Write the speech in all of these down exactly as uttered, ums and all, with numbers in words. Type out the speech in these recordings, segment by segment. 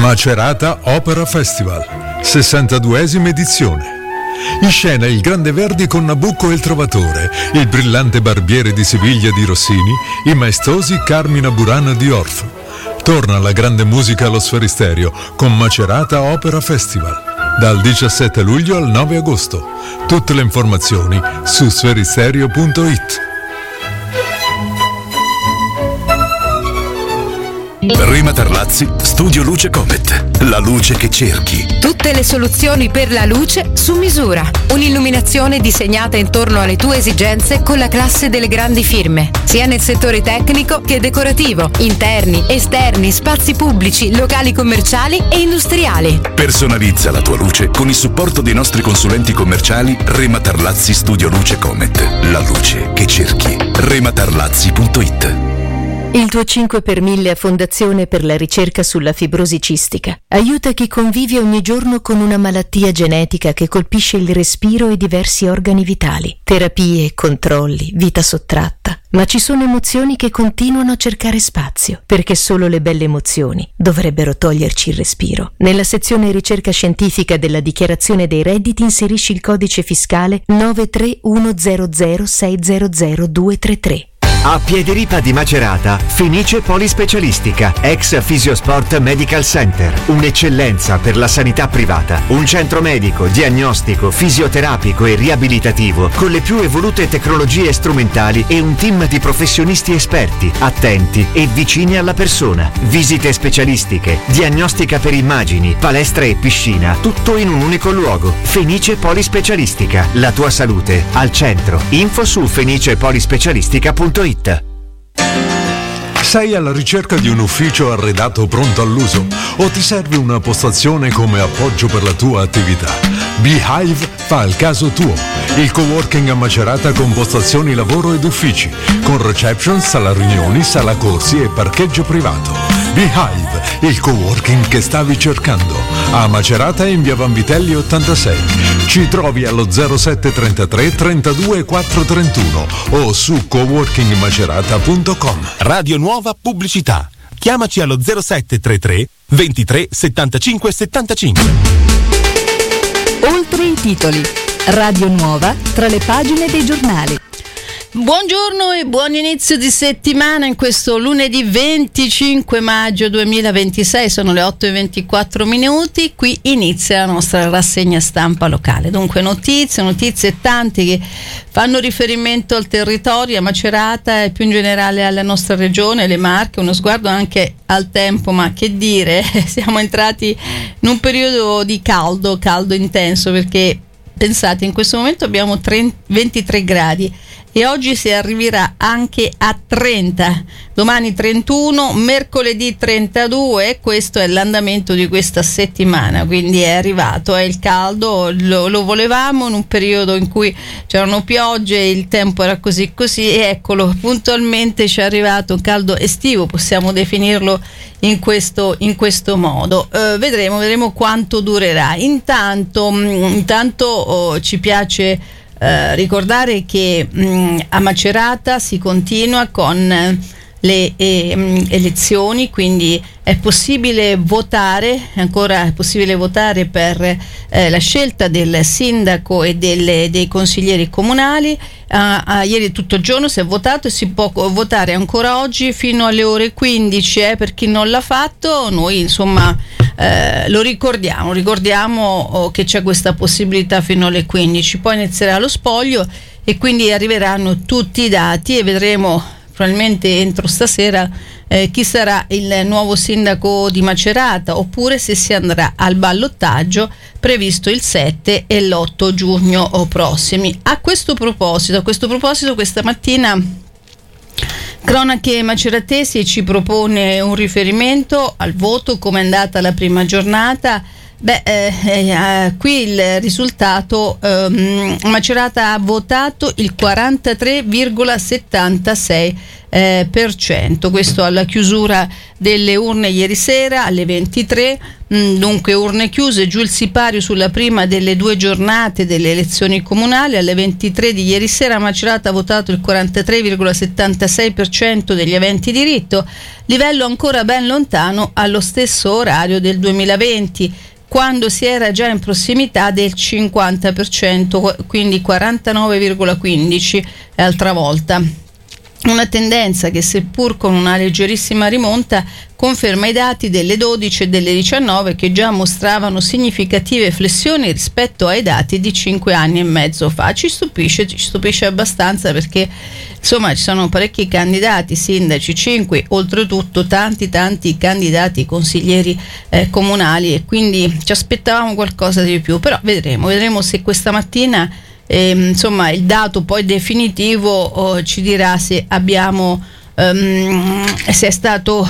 Macerata Opera Festival, sessantaduesima edizione. In scena il Grande Verdi con Nabucco e il Trovatore, il brillante Barbiere di Siviglia di Rossini, i maestosi Carmina Burana di Orff. Torna la grande musica allo Sferisterio con Macerata Opera Festival, dal diciassette luglio al nove agosto. Tutte le informazioni su sferisterio punto it. Rema Tarlazzi, Studio Luce Comet. La luce che cerchi. Tutte le soluzioni per la luce su misura. Un'illuminazione disegnata intorno alle tue esigenze con la classe delle grandi firme, sia nel settore tecnico che decorativo, interni, esterni, spazi pubblici, locali commerciali e industriali. Personalizza la tua luce con il supporto dei nostri consulenti commerciali Rema Tarlazzi Studio Luce Comet. La luce che cerchi. rema tarlazzi punto it. Il tuo cinque per mille a Fondazione per la ricerca sulla fibrosi cistica aiuta chi convive ogni giorno con una malattia genetica che colpisce il respiro e diversi organi vitali. Terapie, controlli, vita sottratta. Ma ci sono emozioni che continuano a cercare spazio, perché solo le belle emozioni dovrebbero toglierci il respiro. Nella sezione ricerca scientifica della dichiarazione dei redditi inserisci il codice fiscale nove tre uno zero zero sei zero zero due tre tre. A Piediripa di Macerata, Fenice Polispecialistica, ex Fisiosport Medical Center. Un'eccellenza per la sanità privata. Un centro medico, diagnostico, fisioterapico e riabilitativo con le più evolute tecnologie strumentali e un team di professionisti esperti, attenti e vicini alla persona. Visite specialistiche, diagnostica per immagini, palestra e piscina, tutto in un unico luogo. Fenice Polispecialistica, la tua salute al centro. Info su fenice polispecialistica punto it. Sei alla ricerca di un ufficio arredato pronto all'uso o ti serve una postazione come appoggio per la tua attività? Beehive fa il caso tuo. Il coworking a Macerata con postazioni lavoro ed uffici, con reception, sala riunioni, sala corsi e parcheggio privato. Beehive, il coworking che stavi cercando. A Macerata in via Vanvitelli ottantasei. Ci trovi allo zero sette trentatré trentadue quattro trentuno o su coworking macerata punto com. Radio Nuova Pubblicità. Chiamaci allo zero sette trentatré ventitré settantacinque settantacinque. Oltre i titoli. Radio Nuova tra le pagine dei giornali. Buongiorno e buon inizio di settimana in questo lunedì venticinque maggio duemilaventisei, sono le otto e ventiquattro minuti, qui inizia la nostra rassegna stampa locale. Dunque notizie, notizie tante che fanno riferimento al territorio, a Macerata e più in generale alla nostra regione, le Marche, uno sguardo anche al tempo, ma che dire, siamo entrati in un periodo di caldo, caldo intenso, perché pensate, in questo momento abbiamo trenta, ventitré gradi e oggi si arriverà anche a trenta, domani trentuno, mercoledì trentadue, e questo è l'andamento di questa settimana, quindi è arrivato, è il caldo, lo, lo volevamo in un periodo in cui c'erano piogge, il tempo era così così e eccolo, puntualmente ci è arrivato un caldo estivo, possiamo definirlo in questo, in questo modo. Eh, vedremo, vedremo quanto durerà. Intanto, intanto oh, ci piace Uh, ricordare che mh, a Macerata si continua con uh, le eh, mh, elezioni, quindi è possibile votare, ancora è possibile votare per eh, la scelta del sindaco e delle, dei consiglieri comunali. Uh, uh, ieri tutto il giorno si è votato e si può votare ancora oggi fino alle ore quindici, eh, per chi non l'ha fatto. Noi insomma eh, lo ricordiamo, ricordiamo oh, che c'è questa possibilità fino alle quindici, poi inizierà lo spoglio e quindi arriveranno tutti i dati e vedremo probabilmente entro stasera eh, chi sarà il nuovo sindaco di Macerata, oppure se si andrà al ballottaggio previsto il sette e l'otto giugno prossimi. A questo proposito, a questo proposito questa mattina Cronache Maceratesi ci propone un riferimento al voto, come è andata la prima giornata Beh, eh, eh, qui il risultato, ehm, Macerata ha votato il quarantatré virgola settantasei eh, per cento, questo alla chiusura delle urne ieri sera alle ventitré, mh, dunque urne chiuse, giù il sipario sulla prima delle due giornate delle elezioni comunali. Alle ventitré di ieri sera Macerata ha votato il quarantatré virgola settantasei per cento degli aventi diritto, livello ancora ben lontano allo stesso orario del duemilaventi, quando si era già in prossimità del cinquanta per cento, quindi quarantanove virgola quindici altra volta. Una tendenza che, seppur con una leggerissima rimonta, conferma i dati delle dodici e delle diciannove, che già mostravano significative flessioni rispetto ai dati di cinque anni e mezzo fa. Ci stupisce, ci stupisce abbastanza, perché insomma ci sono parecchi candidati sindaci, cinque, oltretutto tanti tanti candidati consiglieri eh, comunali, e quindi ci aspettavamo qualcosa di più, però vedremo, vedremo se questa mattina E, insomma il dato poi definitivo oh, ci dirà se abbiamo um, se è stato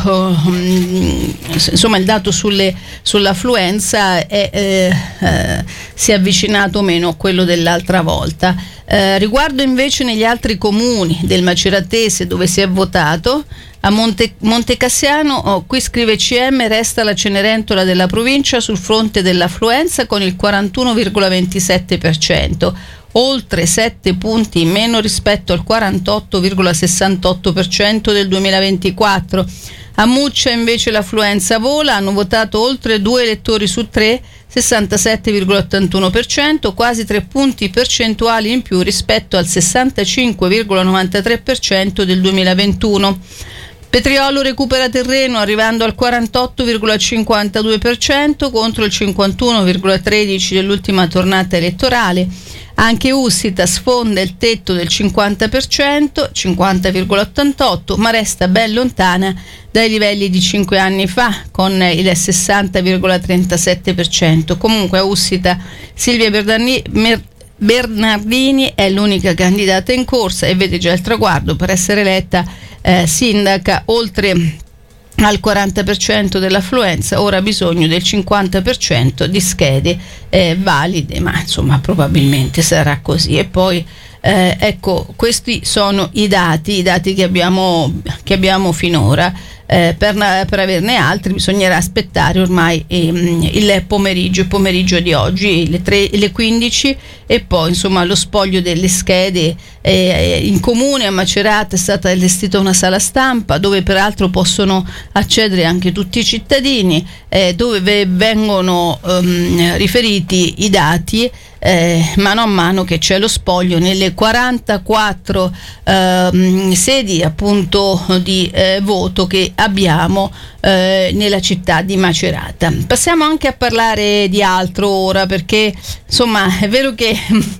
um, insomma il dato sulle, sull'affluenza è, eh, eh, si è avvicinato o meno a quello dell'altra volta. Eh, riguardo invece negli altri comuni del Maceratese dove si è votato, a Monte, Montecassiano, oh, qui scrive C M, resta la Cenerentola della provincia sul fronte dell'affluenza con il quarantuno virgola ventisette per cento, oltre sette punti in meno rispetto al quarantotto virgola sessantotto per cento del duemilaventiquattro. A Muccia invece l'affluenza vola, hanno votato oltre due elettori su tre, sessantasette virgola ottantuno per cento, quasi tre punti percentuali in più rispetto al sessantacinque virgola novantatré per cento del duemilaventuno. Petriolo recupera terreno arrivando al quarantotto virgola cinquantadue per cento contro il cinquantuno virgola tredici per cento dell'ultima tornata elettorale. Anche Ussita sfonda il tetto del cinquanta per cento, cinquanta virgola ottantotto per cento, ma resta ben lontana dai livelli di cinque anni fa con il sessanta virgola trentasette per cento. Comunque a Ussita Silvia Bernardini, Bernardini è l'unica candidata in corsa e vede già il traguardo per essere eletta eh, sindaca. Oltre al quaranta per cento dell'affluenza, ora ha bisogno del cinquanta per cento di schede eh, valide, ma insomma probabilmente sarà così. E poi eh, ecco, questi sono i dati, i dati che abbiamo, che abbiamo finora. Eh, per, per averne altri bisognerà aspettare ormai ehm, il pomeriggio, il pomeriggio di oggi, le, tre, le quindici, e poi insomma lo spoglio delle schede. Eh, in comune a Macerata è stata allestita una sala stampa dove peraltro possono accedere anche tutti i cittadini, eh, dove vengono ehm, riferiti i dati eh, mano a mano che c'è lo spoglio nelle quarantaquattro ehm, sedi appunto di eh, voto che abbiamo eh, nella città di Macerata. Passiamo anche a parlare di altro ora, perché insomma è vero che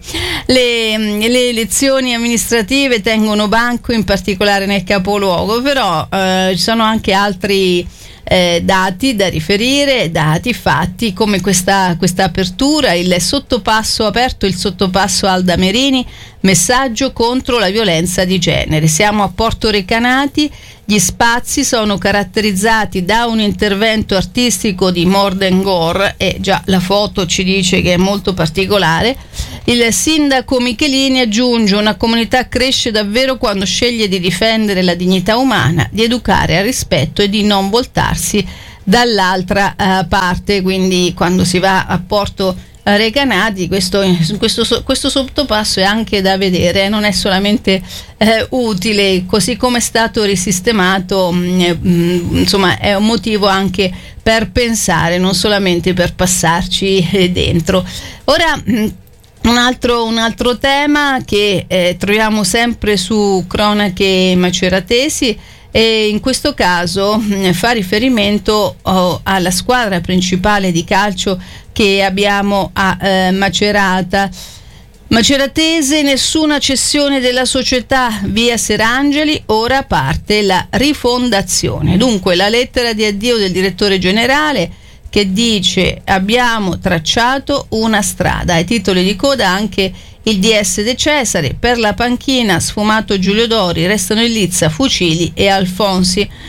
le, le elezioni amministrative tengono banco, in particolare nel capoluogo, però eh, ci sono anche altri Eh, dati da riferire, dati fatti, come questa, questa apertura, il sottopasso aperto, il sottopasso Alda Merini, messaggio contro la violenza di genere. Siamo a Porto Recanati, gli spazi sono caratterizzati da un intervento artistico di Morden Gore, e già la foto ci dice che è molto particolare. Il sindaco Michelini aggiunge: una comunità cresce davvero quando sceglie di difendere la dignità umana, di educare al rispetto e di non voltarsi dall'altra uh, parte. Quindi quando si va a Porto Recanati questo, questo, questo sottopasso è anche da vedere, non è solamente eh, utile, così come è stato risistemato, mh, mh, insomma è un motivo anche per pensare, non solamente per passarci eh, dentro. Ora mh, Un altro, un altro tema che eh, troviamo sempre su Cronache Maceratesi, e in questo caso mh, fa riferimento oh, alla squadra principale di calcio che abbiamo a eh, Macerata. Maceratese, nessuna cessione della società, via Serangeli, ora parte la rifondazione. Dunque la lettera di addio del direttore generale, che dice: abbiamo tracciato una strada. Ai titoli di coda anche il D S De Cesare, per la panchina sfumato Giulio Dori, restano in lizza Fucili e Alfonsi.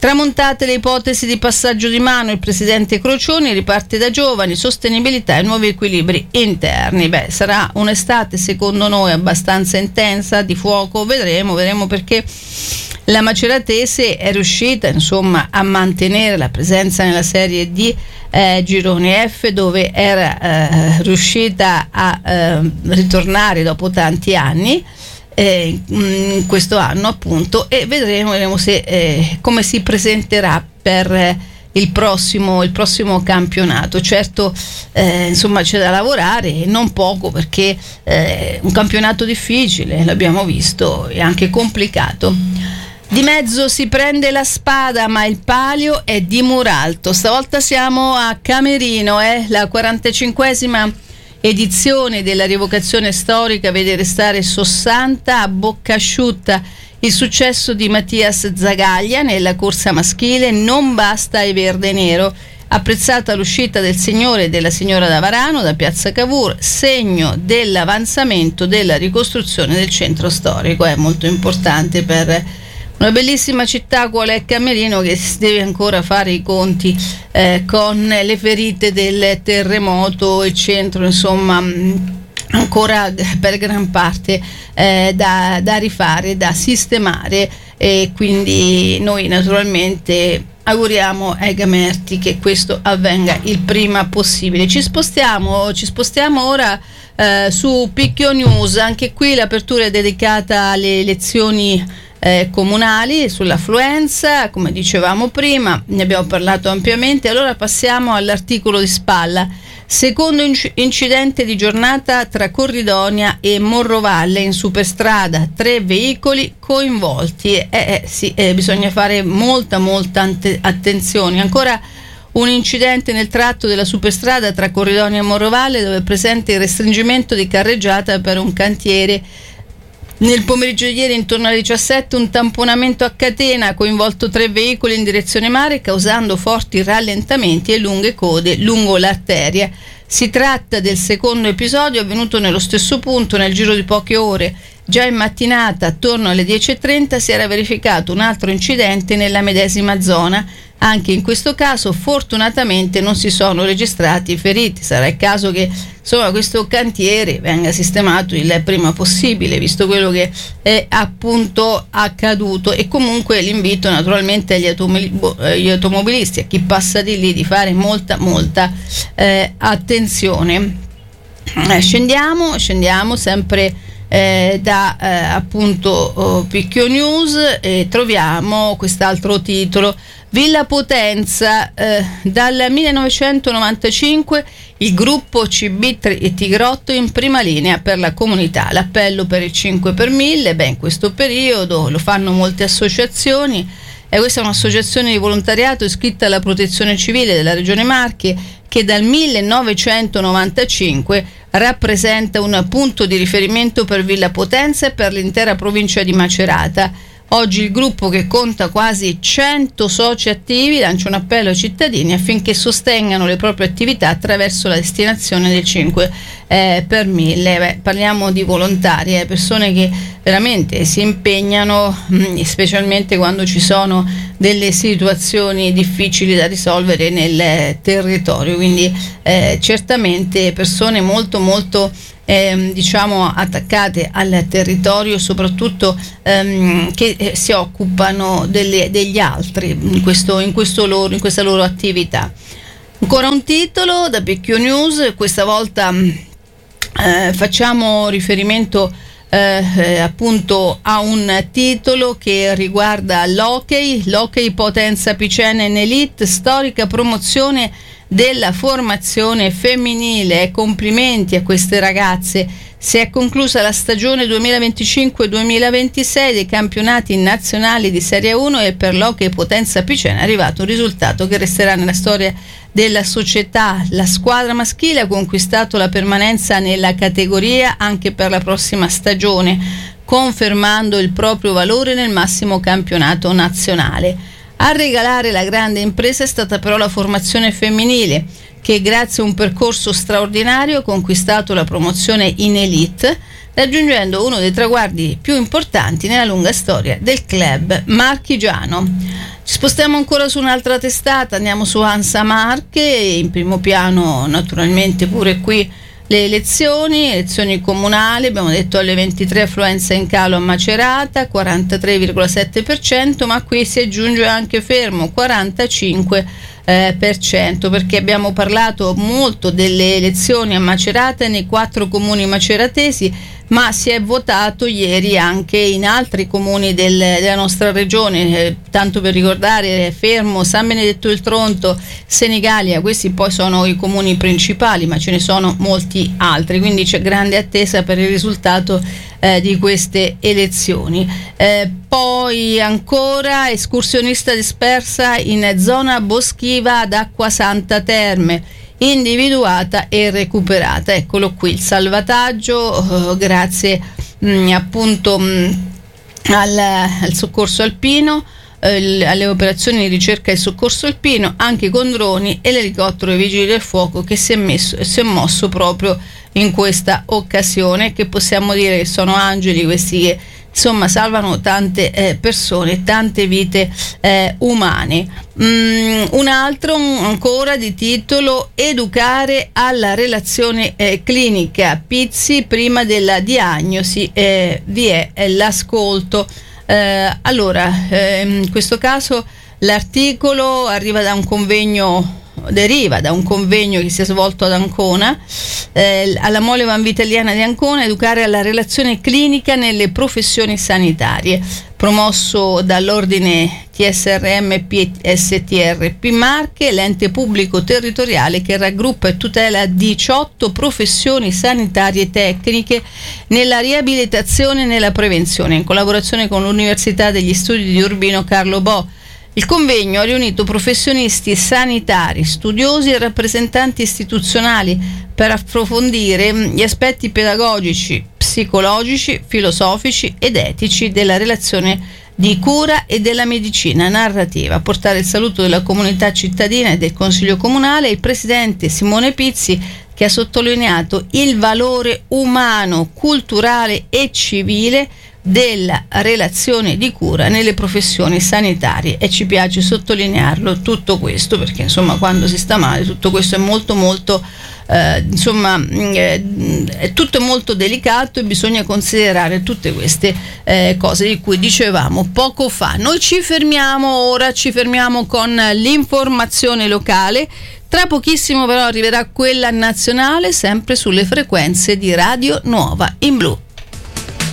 Tramontate le ipotesi di passaggio di mano, il presidente Crocioni riparte da giovani, sostenibilità e nuovi equilibri interni. Beh, sarà un'estate secondo noi abbastanza intensa, di fuoco, vedremo, vedremo perché la Maceratese è riuscita insomma a mantenere la presenza nella Serie D eh, Girone F, dove era eh, riuscita a eh, ritornare dopo tanti anni. Eh, in questo anno appunto, e vedremo, vedremo se, eh, come si presenterà per eh, il prossimo il prossimo campionato. Certo eh, insomma c'è da lavorare, non poco, perché è eh, un campionato difficile, l'abbiamo visto, è anche complicato. Di mezzo si prende la spada, ma il palio è di Muralto. Stavolta siamo a Camerino, eh, la quarantacinquesima edizione della rievocazione storica vede restare sossanta a bocca asciutta il successo di Mattias Zagaglia nella corsa maschile. Non basta ai verde nero. Apprezzata l'uscita del signore e della signora da Varano da Piazza Cavour, segno dell'avanzamento della ricostruzione del centro storico. È molto importante per una bellissima città qual è Camerino, che si deve ancora fare i conti eh, con le ferite del terremoto, il centro insomma ancora per gran parte eh, da, da rifare, da sistemare, e quindi noi naturalmente auguriamo ai Gamerti che questo avvenga il prima possibile. Ci spostiamo, ci spostiamo ora eh, su Picchio News. Anche qui l'apertura è dedicata alle elezioni Eh, comunali, sull'affluenza, come dicevamo prima, ne abbiamo parlato ampiamente. Allora passiamo all'articolo di spalla. Secondo inc- incidente di giornata tra Corridonia e Morrovalle in superstrada, tre veicoli coinvolti. Eh, eh, sì, eh, bisogna fare molta molta ante- attenzione. Ancora un incidente nel tratto della superstrada tra Corridonia e Morrovalle, dove è presente il restringimento di carreggiata per un cantiere. Nel pomeriggio di ieri, intorno alle diciassette, un tamponamento a catena ha coinvolto tre veicoli in direzione mare, causando forti rallentamenti e lunghe code lungo l'arteria. Si tratta del secondo episodio avvenuto nello stesso punto nel giro di poche ore. Già in mattinata, attorno alle dieci e trenta, si era verificato un altro incidente nella medesima zona. Anche in questo caso fortunatamente non si sono registrati feriti. Sarà il caso che insomma questo cantiere venga sistemato il prima possibile, visto quello che è appunto accaduto. E comunque l'invito naturalmente agli, automobili- agli automobilisti, a chi passa di lì, di fare molta molta eh, attenzione. Eh, scendiamo, scendiamo sempre Eh, da eh, appunto oh, Picchio News, e troviamo quest'altro titolo: Villa Potenza. Eh, dal millenovecentonovantacinque il gruppo C B Tigrotto in prima linea per la comunità. L'appello per il cinque per mille. Beh, in questo periodo lo fanno molte associazioni, e questa è un'associazione di volontariato iscritta alla Protezione Civile della Regione Marche, che dal millenovecentonovantacinque rappresenta un punto di riferimento per Villa Potenza e per l'intera provincia di Macerata. Oggi il gruppo, che conta quasi cento soci attivi, lancia un appello ai cittadini affinché sostengano le proprie attività attraverso la destinazione del cinque eh, per mille. Beh, parliamo di volontari, eh, persone che veramente si impegnano, mh, specialmente quando ci sono delle situazioni difficili da risolvere nel territorio. Quindi eh, certamente persone molto molto Eh, diciamo attaccate al territorio, soprattutto ehm, che eh, si occupano delle, degli altri in, questo, in, questo loro, in questa loro attività. Ancora un titolo da Picchio News, questa volta eh, facciamo riferimento eh, eh, appunto a un titolo che riguarda l'hockey, l'hockey Potenza Picena in Elite, storica promozione della formazione femminile. Complimenti a queste ragazze. Si è conclusa la stagione duemilaventicinque duemilaventisei dei campionati nazionali di Serie uno, e per l'Hockey Potenza Picena è arrivato un risultato che resterà nella storia della società. La squadra maschile ha conquistato la permanenza nella categoria anche per la prossima stagione, confermando il proprio valore nel massimo campionato nazionale. A regalare la grande impresa è stata però la formazione femminile, che grazie a un percorso straordinario ha conquistato la promozione in elite, raggiungendo uno dei traguardi più importanti nella lunga storia del club marchigiano. Ci spostiamo ancora su un'altra testata, andiamo su ANSA Marche, in primo piano naturalmente pure qui le elezioni, elezioni comunali, abbiamo detto alle ventitré affluenza in calo a Macerata, quarantatré virgola sette per cento, ma qui si aggiunge anche fermo, quarantacinque per cento, perché abbiamo parlato molto delle elezioni a Macerata nei quattro comuni maceratesi, ma si è votato ieri anche in altri comuni del, della nostra regione, eh, tanto per ricordare Fermo, San Benedetto del Tronto, Senigallia. Questi poi sono i comuni principali, ma ce ne sono molti altri, quindi c'è grande attesa per il risultato eh, di queste elezioni. Eh, poi ancora escursionista dispersa in zona boschiva ad Acquasanta Terme, individuata e recuperata. Eccolo qui il salvataggio, eh, grazie mh, appunto mh, al, al soccorso alpino, eh, alle operazioni di ricerca e soccorso alpino, anche con droni e l'elicottero dei vigili del fuoco che si è, messo, si è mosso proprio in questa occasione, che possiamo dire che sono angeli questi che insomma salvano tante eh, persone, tante vite eh, umane. Mm, un altro un, ancora di titolo: educare alla relazione eh, clinica, Pizzi prima della diagnosi, eh, vi è eh, l'ascolto. Eh, allora, eh, in questo caso l'articolo arriva da un convegno deriva da un convegno che si è svolto ad Ancona, eh, alla Mole Vanvitelliana di Ancona, educare alla relazione clinica nelle professioni sanitarie, promosso dall'ordine T S R M P S T R P Marche, l'ente pubblico territoriale che raggruppa e tutela diciotto professioni sanitarie tecniche nella riabilitazione e nella prevenzione, in collaborazione con l'Università degli Studi di Urbino Carlo Bo. Il convegno ha riunito professionisti sanitari, studiosi e rappresentanti istituzionali per approfondire gli aspetti pedagogici, psicologici, filosofici ed etici della relazione di cura e della medicina narrativa. A portare il saluto della comunità cittadina e del Consiglio Comunale il presidente Simone Pizzi, che ha sottolineato il valore umano, culturale e civile della relazione di cura nelle professioni sanitarie, e ci piace sottolinearlo tutto questo, perché insomma quando si sta male tutto questo è molto molto eh, insomma eh, è tutto molto delicato e bisogna considerare tutte queste eh, cose di cui dicevamo poco fa. Noi ci fermiamo ora, ci fermiamo con l'informazione locale. Tra pochissimo però arriverà quella nazionale, sempre sulle frequenze di Radio Nuova in Blu.